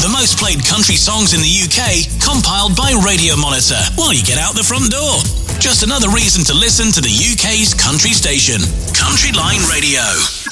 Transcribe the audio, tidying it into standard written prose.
The most played country songs in the UK, compiled by Radio Monitor while you get out the front door. Just another reason to listen to the UK's country station, Country Line Radio.